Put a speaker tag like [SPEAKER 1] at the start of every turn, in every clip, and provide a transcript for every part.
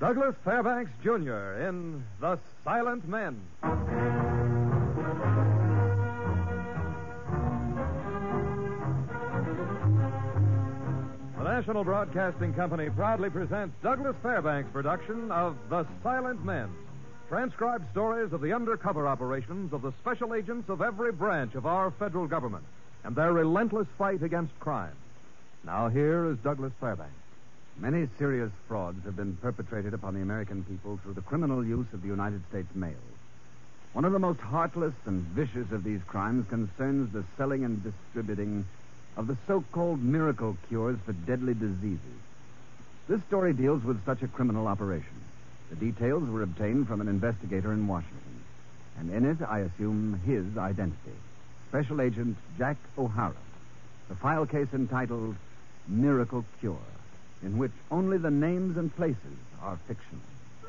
[SPEAKER 1] Douglas Fairbanks, Jr. in The Silent Men. The National Broadcasting Company proudly presents Douglas Fairbanks' production of The Silent Men, transcribed stories of the undercover operations of the special agents of every branch of our federal government and their relentless fight against crime. Now here is Douglas Fairbanks.
[SPEAKER 2] Many serious frauds have been perpetrated upon the American people through the criminal use of the United States mail. One of the most heartless and vicious of these crimes concerns the selling and distributing of the so-called miracle cures for deadly diseases. This story deals with such a criminal operation. The details were obtained from an investigator in Washington, and in it, I assume his identity. Special Agent Jack O'Hara. The file case entitled Miracle Cure, in which only the names and places are fictional.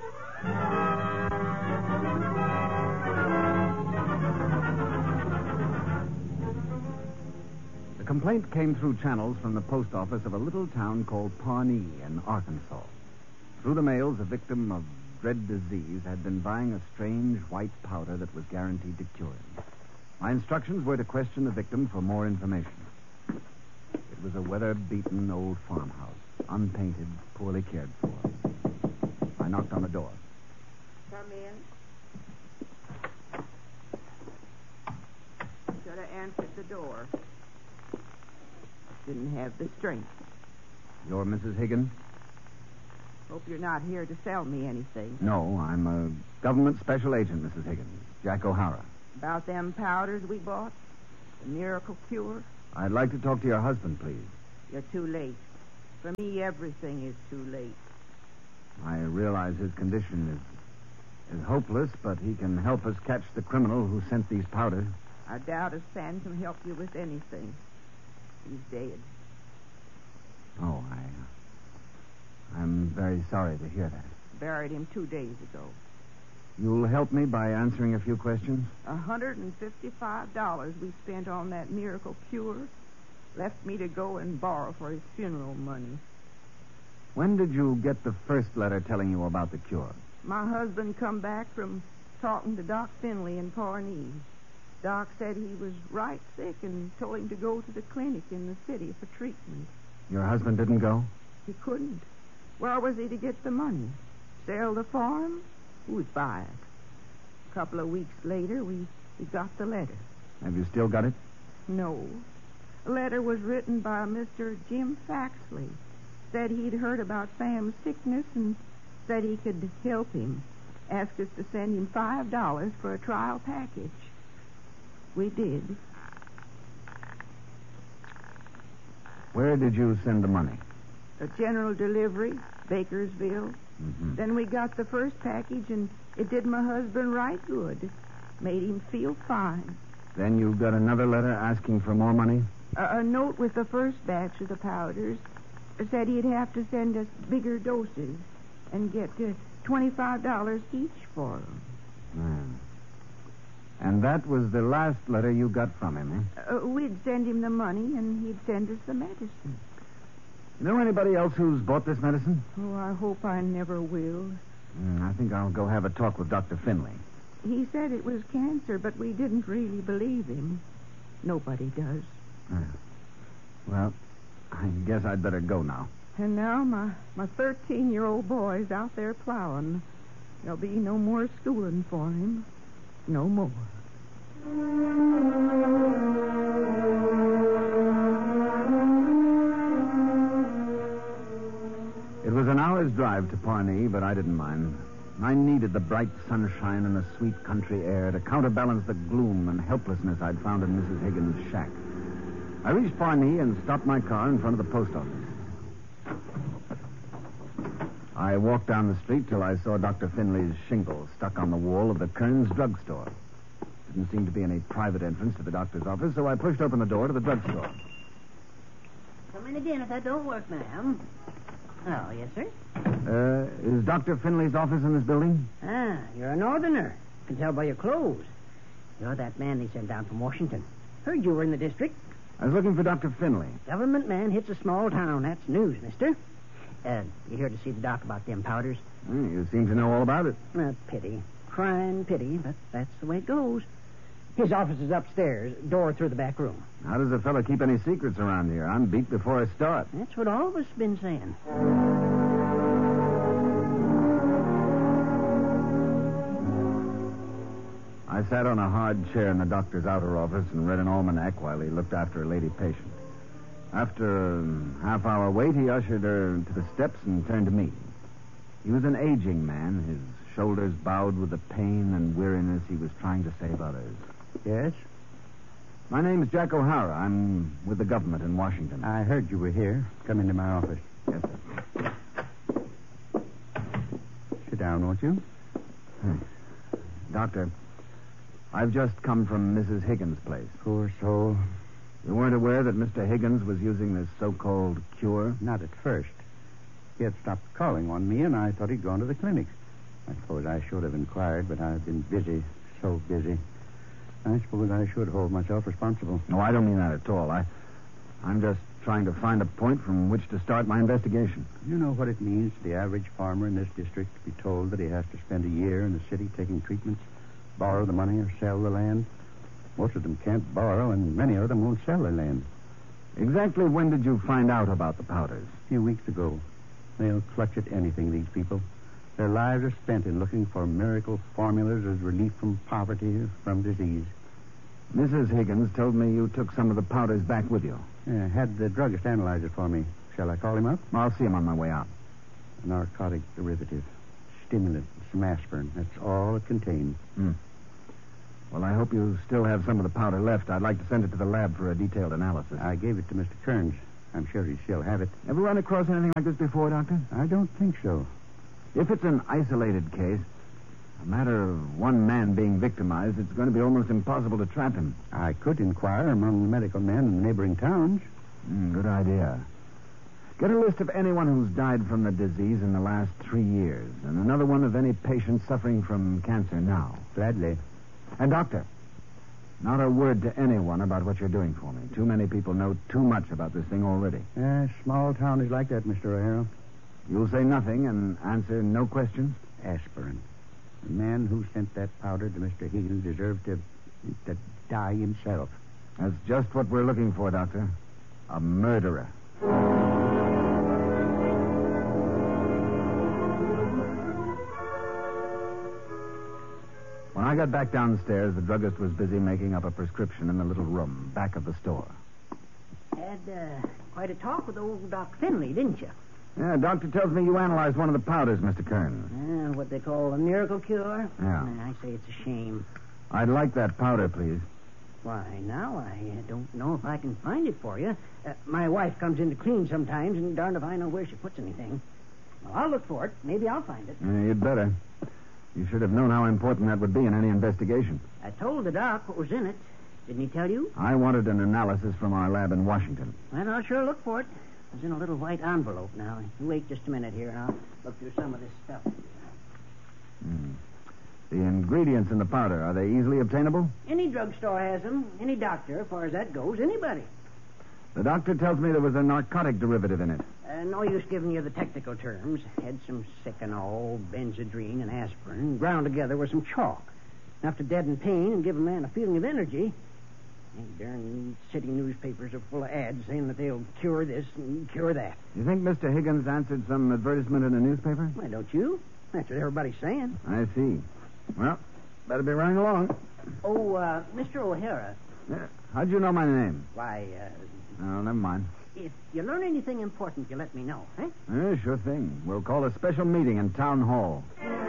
[SPEAKER 2] The complaint came through channels from the post office of a little town called Pawnee in Arkansas. Through the mails, a victim of dread disease had been buying a strange white powder that was guaranteed to cure him. My instructions were to question the victim for more information. It was a weather-beaten old farmhouse, unpainted, poorly cared for. I knocked on the door.
[SPEAKER 3] Come in. Should have answered the door. Didn't have the strength.
[SPEAKER 2] You're Mrs. Higgins?
[SPEAKER 3] Hope you're not here to sell me anything.
[SPEAKER 2] No, I'm a government special agent, Mrs. Higgins. Jack O'Hara.
[SPEAKER 3] About them powders we bought? The miracle cure?
[SPEAKER 2] I'd like to talk to your husband, please.
[SPEAKER 3] You're too late. For me, everything is too late.
[SPEAKER 2] I realize his condition is hopeless, but he can help us catch the criminal who sent these powders.
[SPEAKER 3] I doubt if Sam can help you with anything. He's dead.
[SPEAKER 2] Oh, I'm very sorry to hear that.
[SPEAKER 3] Buried him 2 days ago.
[SPEAKER 2] You'll help me by answering a few questions?
[SPEAKER 3] $155 we spent on that miracle cure left me to go and borrow for his funeral money.
[SPEAKER 2] When did you get the first letter telling you about the cure?
[SPEAKER 3] My husband come back from talking to Doc Finley in Pawnee. Doc said he was right sick and told him to go to the clinic in the city for treatment.
[SPEAKER 2] Your husband didn't go?
[SPEAKER 3] He couldn't. Where was he to get the money? Sell the farm? Who'd buy it? A couple of weeks later, we got the letter.
[SPEAKER 2] Have you still got it?
[SPEAKER 3] No. The letter was written by Mr. Jim Faxley. Said he'd heard about Sam's sickness and said he could help him. Asked us to send him $5 for a trial package. We did.
[SPEAKER 2] Where did you send the money?
[SPEAKER 3] A general delivery, Bakersville.
[SPEAKER 2] Mm-hmm.
[SPEAKER 3] Then we got the first package, and it did my husband right good. Made him feel fine.
[SPEAKER 2] Then you got another letter asking for more money?
[SPEAKER 3] A note with the first batch of the powders said he'd have to send us bigger doses and get $25 each for them.
[SPEAKER 2] And that was the last letter you got from him, eh?
[SPEAKER 3] We'd send him the money, and he'd send us the medicine.
[SPEAKER 2] Know anybody else who's bought this medicine?
[SPEAKER 3] Oh, I hope I never will.
[SPEAKER 2] I think I'll go have a talk with Dr. Finley.
[SPEAKER 3] He said it was cancer, but we didn't really believe him. Nobody does.
[SPEAKER 2] Well, I guess I'd better go now.
[SPEAKER 3] And now my 13-year-old boy's out there plowing. There'll be no more schooling for him. No more.
[SPEAKER 2] It was an hour's drive to Pawnee, but I didn't mind. I needed the bright sunshine and the sweet country air to counterbalance the gloom and helplessness I'd found in Mrs. Higgins' shack. I reached Pawnee and stopped my car in front of the post office. I walked down the street till I saw Dr. Finley's shingle stuck on the wall of the Kearns drugstore. Didn't seem to be any private entrance to the doctor's office, so I pushed open the door to the drugstore.
[SPEAKER 4] Come in again if that don't work, ma'am. Oh, yes, sir?
[SPEAKER 2] Is Dr. Finley's office in this building?
[SPEAKER 4] Ah, you're a northerner. Can tell by your clothes. You're that man they sent down from Washington. Heard you were in the district.
[SPEAKER 2] I was looking for Dr. Finley.
[SPEAKER 4] Government man hits a small town. That's news, mister. You here to see the doc about them powders?
[SPEAKER 2] You seem to know all about it.
[SPEAKER 4] Pity. Crying pity, but that's the way it goes. His office is upstairs, door through the back room.
[SPEAKER 2] How does a fellow keep any secrets around here? I'm beat before I start.
[SPEAKER 4] That's what all of us have been saying.
[SPEAKER 2] I sat on a hard chair in the doctor's outer office and read an almanac while he looked after a lady patient. After a half-hour wait, he ushered her to the steps and turned to me. He was an aging man, his shoulders bowed with the pain and weariness he was trying to save others.
[SPEAKER 5] Yes?
[SPEAKER 2] My name's Jack O'Hara. I'm with the government in Washington.
[SPEAKER 5] I heard you were here. Come into my office.
[SPEAKER 2] Yes, sir.
[SPEAKER 5] Sit down, won't you?
[SPEAKER 2] Thanks. Doctor, I've just come from Mrs. Higgins' place.
[SPEAKER 5] Poor soul.
[SPEAKER 2] You weren't aware that Mr. Higgins was using this so-called cure?
[SPEAKER 5] Not at first. He had stopped calling on me, and I thought he'd gone to the clinic. I suppose I should have inquired, but I've been busy, so busy. I suppose I should hold myself responsible.
[SPEAKER 2] No, I don't mean that at all. I'm just trying to find a point from which to start my investigation.
[SPEAKER 5] You know what it means to the average farmer in this district to be told that he has to spend a year in the city taking treatments, borrow the money, or sell the land? Most of them can't borrow, and many of them won't sell their land.
[SPEAKER 2] Exactly when did you find out about the powders?
[SPEAKER 5] A few weeks ago. They'll clutch at anything, these people. Their lives are spent in looking for miracle formulas as relief from poverty or from disease.
[SPEAKER 2] Mrs. Higgins told me you took some of the powders back with you.
[SPEAKER 5] Had the druggist analyze it for me. Shall I call him up?
[SPEAKER 2] I'll see him on my way out.
[SPEAKER 5] A narcotic derivative. Stimulant, some aspirin. That's all it contains.
[SPEAKER 2] Well, I hope you still have some of the powder left. I'd like to send it to the lab for a detailed analysis.
[SPEAKER 5] I gave it to Mr. Kearns. I'm sure he'll still have it.
[SPEAKER 2] Ever run across anything like this before, Doctor?
[SPEAKER 5] I don't think so.
[SPEAKER 2] If it's an isolated case, a matter of one man being victimized, it's going to be almost impossible to trap him.
[SPEAKER 5] I could inquire among the medical men in the neighboring towns.
[SPEAKER 2] Good idea. Get a list of anyone who's died from the disease in the last 3 years, and another one of any patients suffering from cancer now.
[SPEAKER 5] Gladly.
[SPEAKER 2] And, Doctor, not a word to anyone about what you're doing for me. Too many people know too much about this thing already.
[SPEAKER 5] Small town is like that, Mr. O'Hara.
[SPEAKER 2] You'll say nothing and answer no questions?
[SPEAKER 5] Aspirin. The man who sent that powder to Mr. Higgins deserved to die himself.
[SPEAKER 2] That's just what we're looking for, Doctor. A murderer. When I got back downstairs, the druggist was busy making up a prescription in the little room back of the store.
[SPEAKER 4] Had quite a talk with old Doc Finley, didn't you?
[SPEAKER 2] Yeah, doctor tells me you analyzed one of the powders, Mr. Kearns.
[SPEAKER 4] What they call a miracle cure?
[SPEAKER 2] Yeah.
[SPEAKER 4] I say it's a shame.
[SPEAKER 2] I'd like that powder, please.
[SPEAKER 4] Why, now I don't know if I can find it for you. My wife comes in to clean sometimes, and darned if I know where she puts anything. Well, I'll look for it. Maybe I'll find it.
[SPEAKER 2] You'd better. You should have known how important that would be in any investigation.
[SPEAKER 4] I told the doc what was in it. Didn't he tell you?
[SPEAKER 2] I wanted an analysis from our lab in Washington.
[SPEAKER 4] Well, I'll sure look for it. It's in a little white envelope now. You wait just a minute here, and I'll look through some of this stuff.
[SPEAKER 2] The ingredients in the powder, are they easily obtainable?
[SPEAKER 4] Any drugstore has them. Any doctor, as far as that goes. Anybody.
[SPEAKER 2] The doctor tells me there was a narcotic derivative in it.
[SPEAKER 4] No use giving you the technical terms. Had some Seconal, Benzedrine, and aspirin ground together with some chalk. Enough to deaden pain and give a man a feeling of energy. These darn city newspapers are full of ads saying that they'll cure this and cure that.
[SPEAKER 2] You think Mr. Higgins answered some advertisement in a newspaper?
[SPEAKER 4] Why, don't you? That's what everybody's saying.
[SPEAKER 2] I see. Well, better be running along.
[SPEAKER 4] Oh, Mr. O'Hara.
[SPEAKER 2] How'd you know my name?
[SPEAKER 4] Why,
[SPEAKER 2] Oh, never mind.
[SPEAKER 4] if you learn anything important, you let me know, eh?
[SPEAKER 2] Sure thing. We'll call a special meeting in Town Hall.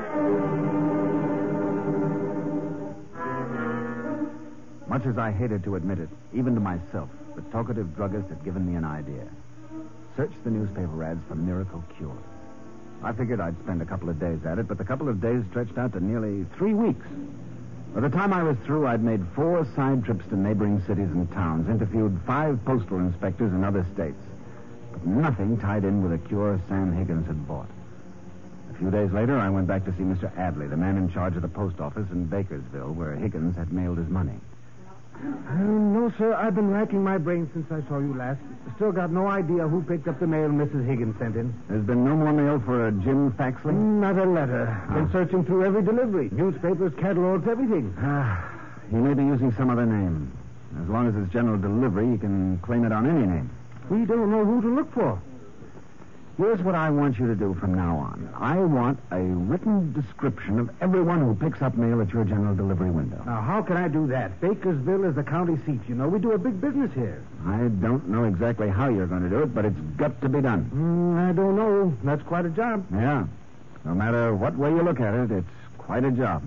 [SPEAKER 2] Much as I hated to admit it, even to myself, the talkative druggist had given me an idea. Search the newspaper ads for miracle cure. I figured I'd spend a couple of days at it, but the couple of days stretched out to nearly 3 weeks. By the time I was through, I'd made 4 side trips to neighboring cities and towns, interviewed 5 postal inspectors in other states. But nothing tied in with a cure Sam Higgins had bought. A few days later, I went back to see Mr. Adley, the man in charge of the post office in Bakersville, where Higgins had mailed his money.
[SPEAKER 6] No, sir. I've been racking my brains since I saw you last. Still got no idea who picked up the mail Mrs. Higgins sent in.
[SPEAKER 2] There's been no more mail for Jim Faxley?
[SPEAKER 6] Not a letter. Been searching through every delivery. Newspapers, catalogs, everything.
[SPEAKER 2] He may be using some other name. As long as it's general delivery, he can claim it on any name.
[SPEAKER 6] We don't know who to look for.
[SPEAKER 2] Here's what I want you to do from now on. I want a written description of everyone who picks up mail at your general delivery window.
[SPEAKER 6] Now, how can I do that? Bakersville is the county seat. You know, we do a big business here.
[SPEAKER 2] I don't know exactly how you're going to do it, but it's got to be done.
[SPEAKER 6] I don't know. That's quite a job.
[SPEAKER 2] Yeah. No matter what way you look at it, it's quite a job.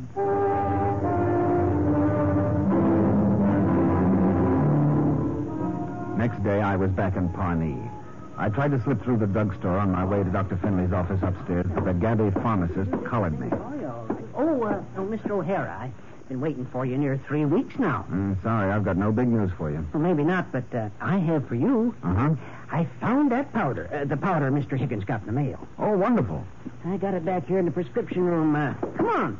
[SPEAKER 2] Next day, I was back in Pawnee. I tried to slip through the drugstore on my way to Dr. Finley's office upstairs, but the gabby pharmacist collared me.
[SPEAKER 4] Oh, Mr. O'Hara, I've been waiting for you near 3 weeks now.
[SPEAKER 2] Sorry, I've got no big news for you.
[SPEAKER 4] Well, maybe not, but I have for you.
[SPEAKER 2] Uh-huh.
[SPEAKER 4] I found that powder, the powder Mr. Higgins got in the mail.
[SPEAKER 2] Oh, wonderful.
[SPEAKER 4] I got it back here in the prescription room. Come on.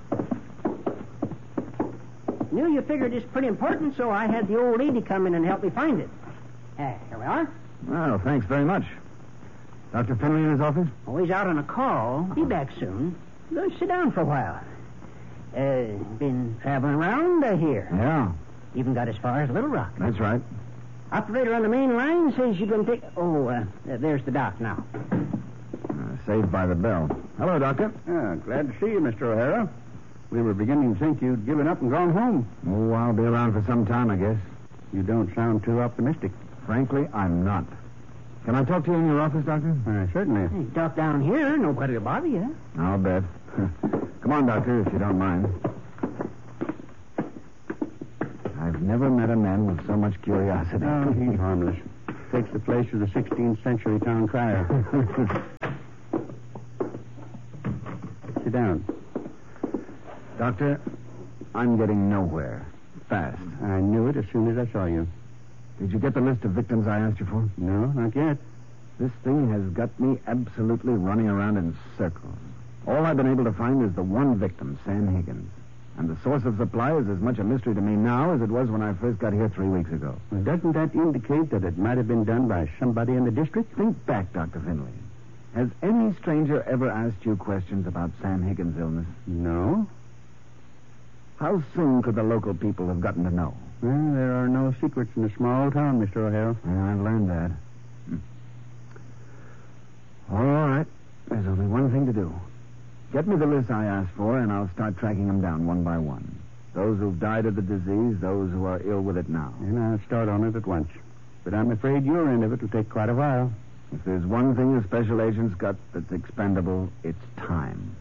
[SPEAKER 4] Knew you figured it's pretty important, so I had the old lady come in and help me find it. Here we are.
[SPEAKER 2] Well, thanks very much. Dr. Finley in his office?
[SPEAKER 4] Oh, he's out on a call. Be back soon. Go sit down for a while. Been traveling around here.
[SPEAKER 2] Yeah.
[SPEAKER 4] Even got as far as Little Rock.
[SPEAKER 2] That's right.
[SPEAKER 4] Operator on the main line says you're going to take... Oh, there's the doc now.
[SPEAKER 2] Saved by the bell. Hello, Doctor.
[SPEAKER 5] Glad to see you, Mr. O'Hara. We were beginning to think you'd given up and gone home.
[SPEAKER 2] Oh, I'll be around for some time, I guess.
[SPEAKER 5] You don't sound too optimistic.
[SPEAKER 2] Frankly, I'm not. Can I talk to you in your office, Doctor?
[SPEAKER 5] Certainly.
[SPEAKER 4] Hey, doc down here. Nobody will bother you.
[SPEAKER 2] I'll bet. Come on, Doctor, if you don't mind. I've never met a man with so much curiosity.
[SPEAKER 5] Oh, he's harmless. Takes the place of the 16th century town crier. Sit down.
[SPEAKER 2] Doctor, I'm getting nowhere. Fast.
[SPEAKER 5] I knew it as soon as I saw you.
[SPEAKER 2] Did you get the list of victims I asked you for?
[SPEAKER 5] No, not yet.
[SPEAKER 2] This thing has got me absolutely running around in circles. All I've been able to find is the one victim, Sam Higgins. And the source of supply is as much a mystery to me now as it was when I first got here 3 weeks ago.
[SPEAKER 5] Well, doesn't that indicate that it might have been done by somebody in the district?
[SPEAKER 2] Think back, Dr. Finley. Has any stranger ever asked you questions about Sam Higgins' illness?
[SPEAKER 5] No.
[SPEAKER 2] How soon could the local people have gotten to know?
[SPEAKER 5] Well, there are no secrets in a small town, Mr. O'Hara.
[SPEAKER 2] Yeah, I've learned that. All right. There's only one thing to do. Get me the list I asked for, and I'll start tracking them down one by one. Those who've died of the disease, those who are ill with it now.
[SPEAKER 5] And I'll start on it at once. But I'm afraid your end of it will take quite a while.
[SPEAKER 2] If there's one thing a special agent's got that's expendable, it's time.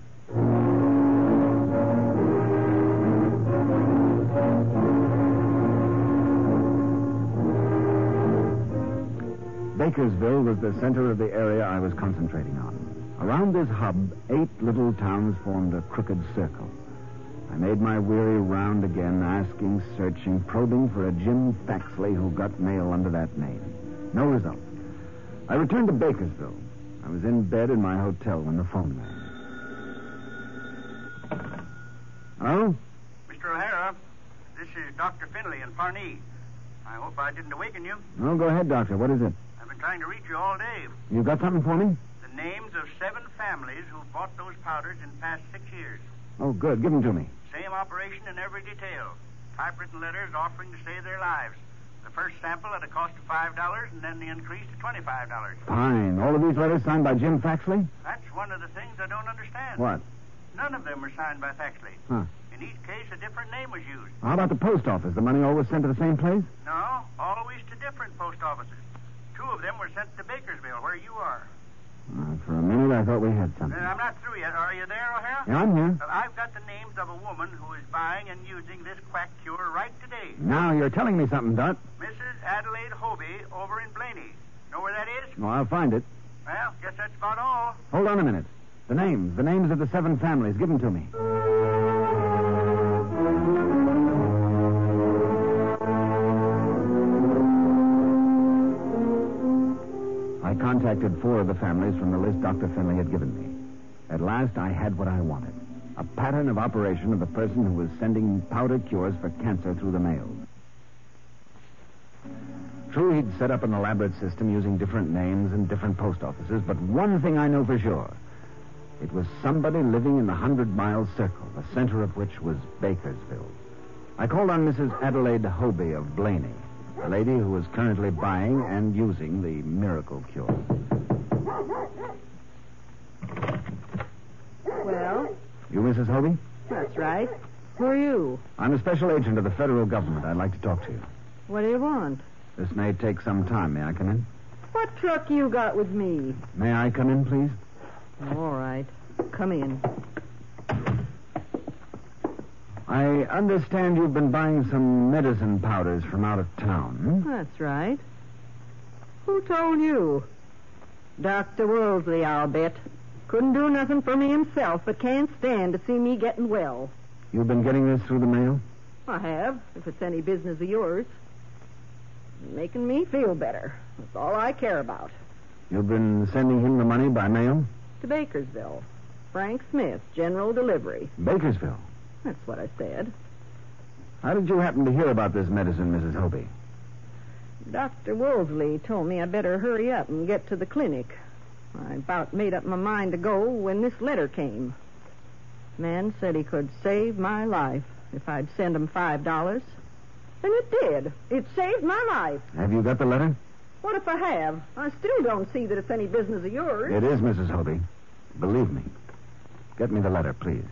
[SPEAKER 2] Bakersville was the center of the area I was concentrating on. Around this hub, 8 little towns formed a crooked circle. I made my weary round again, asking, searching, probing for a Jim Faxley who got mail under that name. No result. I returned to Bakersville. I was in bed in my hotel when the phone rang. Hello?
[SPEAKER 7] Mr. O'Hara, this is Dr. Finley in Pawnee. I hope I didn't awaken you.
[SPEAKER 2] Oh, go ahead, Doctor. What is it?
[SPEAKER 7] I've been trying to reach you all day.
[SPEAKER 2] You got something for me?
[SPEAKER 7] The names of 7 families who bought those powders in the past 6 years.
[SPEAKER 2] Oh, good. Give them to me.
[SPEAKER 7] Same operation in every detail. Typewritten letters offering to save their lives. The first sample at a cost of $5, and then the increase to $25.
[SPEAKER 2] Fine. All of these letters signed by Jim Faxley?
[SPEAKER 7] That's one of the things I don't understand.
[SPEAKER 2] What?
[SPEAKER 7] None of them were signed by Faxley.
[SPEAKER 2] Huh.
[SPEAKER 7] In each case, a different name was used.
[SPEAKER 2] How about the post office? The money always sent to the same place?
[SPEAKER 7] No, always to different post offices. 2 of them were sent to Bakersville, where you are.
[SPEAKER 2] For a minute, I thought we had something.
[SPEAKER 7] I'm not through yet. Are you there, O'Hara?
[SPEAKER 2] Yeah, I'm here.
[SPEAKER 7] Well, I've got the names of a woman who is buying and using this quack cure right today.
[SPEAKER 2] Now you're telling me something, Dot.
[SPEAKER 7] Mrs. Adelaide Hobie over in Blaney. Know where that is?
[SPEAKER 2] Well, I'll find it.
[SPEAKER 7] Well, guess that's about all.
[SPEAKER 2] Hold on a minute. The names of the 7 families. Give them to me. I contacted 4 of the families from the list Dr. Finley had given me. At last, I had what I wanted. A pattern of operation of the person who was sending powder cures for cancer through the mail. True, he'd set up an elaborate system using different names and different post offices, but one thing I know for sure. It was somebody living in the 100-mile circle, the center of which was Bakersville. I called on Mrs. Adelaide Hobie of Blaney, a lady who was currently buying and using the miracle cure.
[SPEAKER 3] Well?
[SPEAKER 2] You, Mrs. Hobie?
[SPEAKER 3] That's right. Who are you?
[SPEAKER 2] I'm a special agent of the federal government. I'd like to talk to you.
[SPEAKER 3] What do you want?
[SPEAKER 2] This may take some time. May I come in?
[SPEAKER 3] What truck you got with me?
[SPEAKER 2] May I come in, please?
[SPEAKER 3] All right. Come in.
[SPEAKER 2] I understand you've been buying some medicine powders from out of town.
[SPEAKER 3] That's right. Who told you? Dr. Woolsey, I'll bet. Couldn't do nothing for me himself, but can't stand to see me getting well.
[SPEAKER 2] You've been getting this through the mail?
[SPEAKER 3] I have, if it's any business of yours. Making me feel better. That's all I care about.
[SPEAKER 2] You've been sending him the money by mail?
[SPEAKER 3] To Bakersville. Frank Smith, General Delivery.
[SPEAKER 2] Bakersville?
[SPEAKER 3] That's what I said.
[SPEAKER 2] How did you happen to hear about this medicine, Mrs. Hobie?
[SPEAKER 3] Dr. Woolsey told me I'd better hurry up and get to the clinic. I about made up my mind to go when this letter came. Man said he could save my life if I'd send him $5. And it did. It saved my life.
[SPEAKER 2] Have you got the letter?
[SPEAKER 3] What if I have? I still don't see that it's any business of yours.
[SPEAKER 2] It is, Mrs. Hobie. Believe me. Get me the letter, please.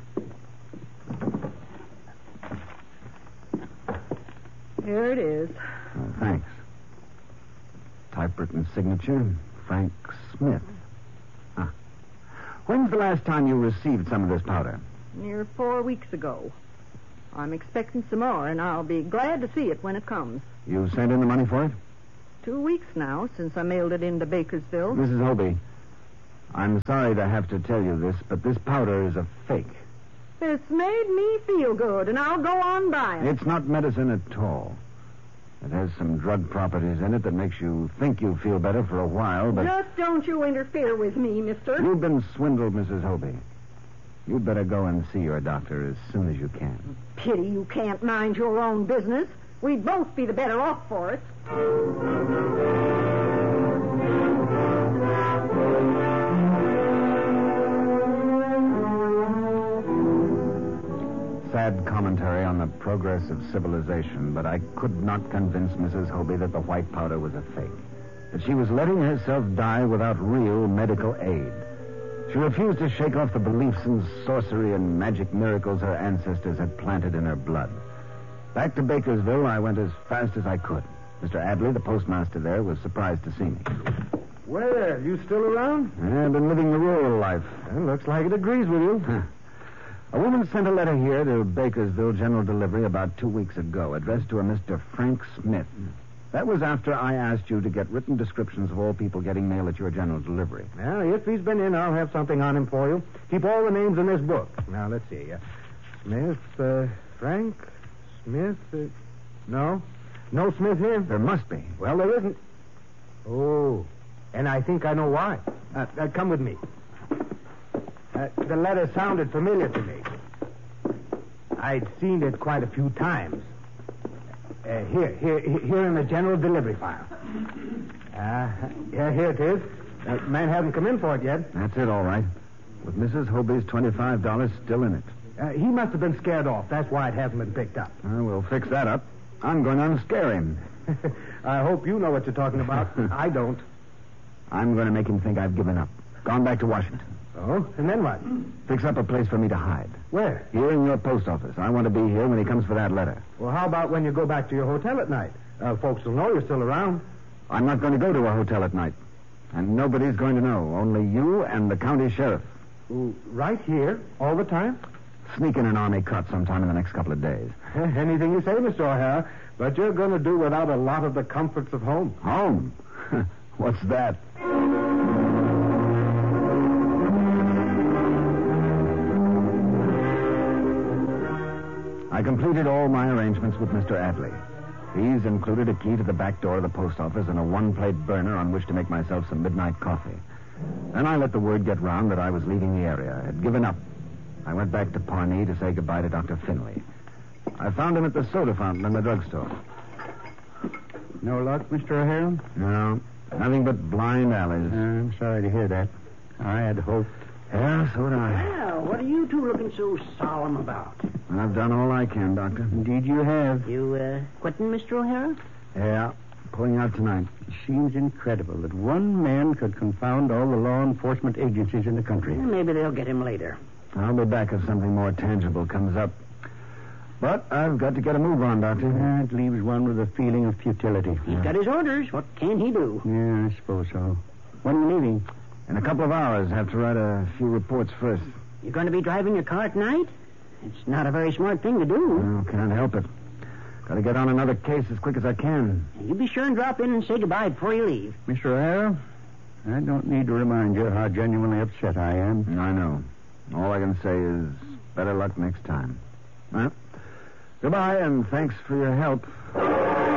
[SPEAKER 3] Here it is.
[SPEAKER 2] Oh, thanks. Typewritten signature, Frank Smith. Ah. When's the last time you received some of this powder?
[SPEAKER 3] Near 4 weeks ago. I'm expecting some more, and I'll be glad to see it when it comes.
[SPEAKER 2] You sent in the money for it?
[SPEAKER 3] 2 weeks now since I mailed it into Bakersville.
[SPEAKER 2] Mrs. Hobie, I'm sorry to have to tell you this, but this powder is a fake.
[SPEAKER 3] It's made me feel good, and I'll go on buying.
[SPEAKER 2] It's not medicine at all. It has some drug properties in it that makes you think you feel better for a while, but...
[SPEAKER 3] Just don't you interfere with me, mister.
[SPEAKER 2] You've been swindled, Mrs. Hobie. You'd better go and see your doctor as soon as you can.
[SPEAKER 3] Pity you can't mind your own business. We'd both be the better off for it.
[SPEAKER 2] Sad commentary on the progress of civilization, but I could not convince Mrs. Hobie that the white powder was a fake. That she was letting herself die without real medical aid. She refused to shake off the beliefs in sorcery and magic miracles her ancestors had planted in her blood. Back to Bakersville, I went as fast as I could. Mr. Adley, the postmaster there, was surprised to see me.
[SPEAKER 6] Well, you still around?
[SPEAKER 2] I've been living the rural life.
[SPEAKER 6] Well, looks like it agrees with you.
[SPEAKER 2] Huh. A woman sent a letter here to Bakersville General Delivery about 2 weeks ago, addressed to a Mr. Frank Smith. That was after I asked you to get written descriptions of all people getting mail at your General Delivery.
[SPEAKER 6] Well, if he's been in, I'll have something on him for you. Keep all the names in this book. Now, let's see. Smith, Frank, Smith, no? No Smith here?
[SPEAKER 2] There must be.
[SPEAKER 6] Well, there isn't. Oh, and I think I know why. Come with me. The letter sounded familiar to me. I'd seen it quite a few times. Here in the General Delivery file. Yeah, here it is. Man hasn't come in for it yet.
[SPEAKER 2] That's it, all right. With Mrs. Hobie's $25 still in it.
[SPEAKER 6] He must have been scared off. That's why it hasn't been picked up.
[SPEAKER 2] We'll fix that up. I'm going to unscare him.
[SPEAKER 6] I hope you know what you're talking about. I don't.
[SPEAKER 2] I'm going to make him think I've given up. Gone back to Washington.
[SPEAKER 6] Oh? And then what?
[SPEAKER 2] Fix up a place for me to hide.
[SPEAKER 6] Where?
[SPEAKER 2] Here in your post office. I want to be here when he comes for that letter.
[SPEAKER 6] Well, how about when you go back to your hotel at night? Folks will know you're still around.
[SPEAKER 2] I'm not going to go to a hotel at night. And nobody's going to know. Only you and the county sheriff.
[SPEAKER 6] Ooh, right here, all the time?
[SPEAKER 2] Sneak in an army cut sometime in the next couple of days.
[SPEAKER 6] Anything you say, Mr. O'Hara. But you're going to do without a lot of the comforts of home.
[SPEAKER 2] Home? What's that? I completed all my arrangements with Mr. Adley. These included a key to the back door of the post office and a one-plate burner on which to make myself some midnight coffee. Then I let the word get round that I was leaving the area. I had given up. I went back to Pawnee to say goodbye to Dr. Finley. I found him at the soda fountain in the drugstore.
[SPEAKER 5] No luck, Mr. O'Hara?
[SPEAKER 2] No, nothing but blind alleys.
[SPEAKER 5] I'm sorry to hear that. I had hoped.
[SPEAKER 2] Yeah, so would I.
[SPEAKER 4] Well, what are you two looking so solemn about?
[SPEAKER 2] I've done all I can, Doctor.
[SPEAKER 5] Indeed you have.
[SPEAKER 4] You, quitting, Mr. O'Hara?
[SPEAKER 2] Yeah, pulling out tonight.
[SPEAKER 5] It seems incredible that one man could confound all the law enforcement agencies in the country.
[SPEAKER 4] Well, maybe they'll get him later.
[SPEAKER 2] I'll be back if something more tangible comes up. But I've got to get a move on, Doctor.
[SPEAKER 5] It leaves one with a feeling of futility.
[SPEAKER 4] He's got his orders. What can he do?
[SPEAKER 5] Yeah, I suppose so. When are you leaving?
[SPEAKER 2] In a couple of hours, have to write a few reports first.
[SPEAKER 4] You're going to be driving your car at night? It's not a very smart thing to do.
[SPEAKER 2] No, can't help it. Got to get on another case as quick as I can.
[SPEAKER 4] You be sure and drop in and say goodbye before you leave.
[SPEAKER 5] Mr. O'Hara, I don't need to remind you how genuinely upset I am.
[SPEAKER 2] I know. All I can say is better luck next time. Well, goodbye, and thanks for your help.